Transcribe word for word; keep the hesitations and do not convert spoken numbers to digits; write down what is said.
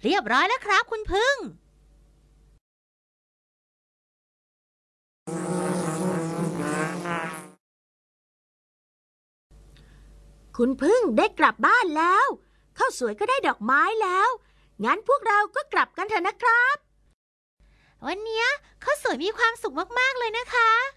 เรียบร้อยแล้วครับคุณพึ่งคุณพึ่งได้กลับบ้านแล้วข้าวสวยก็ได้ดอกไม้แล้วงั้นพวกเราก็กลับกันเถอะนะครับวันนี้ข้าวสวยมีความสุขมากๆเลยนะคะ